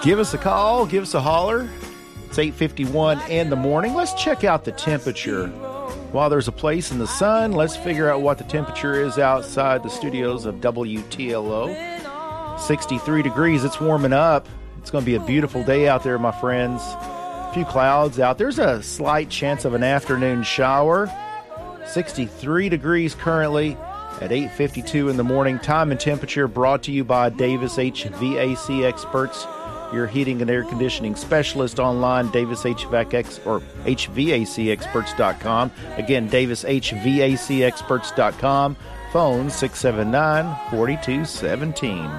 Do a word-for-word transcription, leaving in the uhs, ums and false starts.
Give us a call. Give us a holler. It's eight fifty-one in the morning. Let's check out the temperature. While there's a place in the sun, let's figure out what the temperature is outside the studios of W T L O. sixty-three degrees. It's warming up. It's going to be a beautiful day out there, my friends. A few clouds out. There's a slight chance of an afternoon shower. sixty-three degrees currently at eight fifty-two in the morning. Time and temperature brought to you by Davis H V A C Experts, your heating and air conditioning specialist online, Davis H V A C X or H V A C experts dot com. Again, Davis H V A C experts dot com. Phone six seven nine, four two one seven.